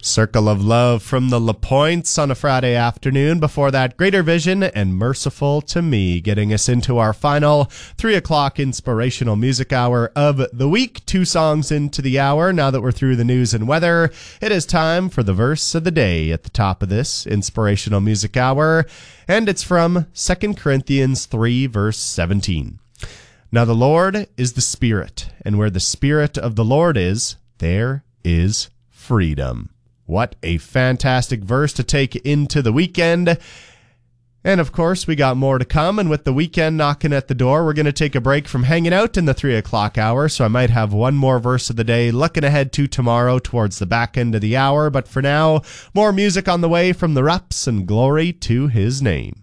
Circle of Love from the La Pointes on a Friday afternoon. Before that, Greater Vision and Merciful to Me, getting us into our final 3 o'clock inspirational music hour of the week. 2 songs into the hour. Now that we're through the news and weather, it is time for the verse of the day at the top of this inspirational music hour. And it's from 2 Corinthians 3, verse 17. Now the Lord is the Spirit, and where the Spirit of the Lord is, there is freedom. What a fantastic verse to take into the weekend. And of course, we got more to come. And with the weekend knocking at the door, we're going to take a break from hanging out in the 3 o'clock hour. So I might have one more verse of the day looking ahead to tomorrow towards the back end of the hour. But for now, more music on the way from the Raps and glory to his name.